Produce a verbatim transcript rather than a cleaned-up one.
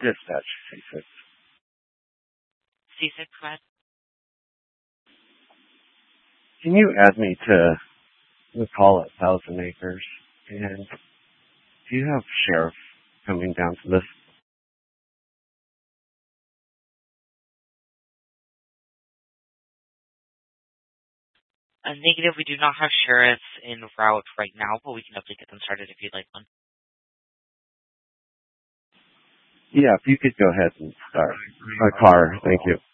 Dispatch, C six. C six, go ahead. Can you add me to the call at Thousand Acres? And do you have sheriff coming down to this? A negative, we do not have sheriffs en route right now, but we can definitely get them started if you'd like one. Yeah, if you could go ahead and start a car, thank you.